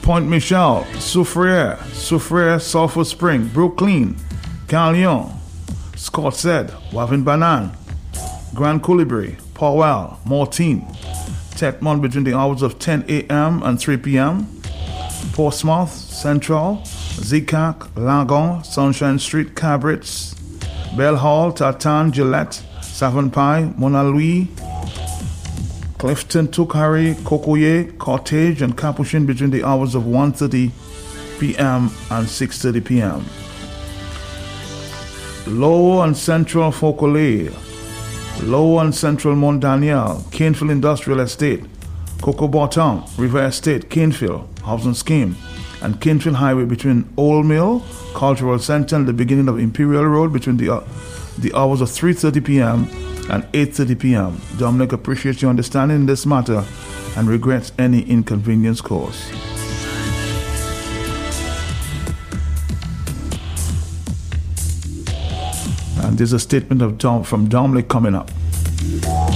Point Michelle, Soufriere, Sulphur Spring, Brooklyn, Carlion, Scott said, Wavin Banan, Grand Colibri, Powell, Mortine, Tetmont between the hours of 10 a.m. and 3 p.m., Portsmouth, Central, Zikak, Langon, Sunshine Street, Cabritz, Bell Hall, Tartan, Gillette, Savonpai, Mona Louis, Clifton, Tukari, Cocoyer, Cottage, and Capuchin between the hours of 1:30 p.m. and 6:30 p.m. Lower and Central Faucolet, Lower and Central Mont Daniel, Canefield Industrial Estate, Coco Bottom, River Estate, Canefield, Housing Scheme, and Canefield Highway between Old Mill, Cultural Center, and the beginning of Imperial Road between the hours of 3:30 p.m. and 8:30 p.m. Dominic appreciates your understanding in this matter and regrets any inconvenience caused. And there's a statement from Dominic coming up.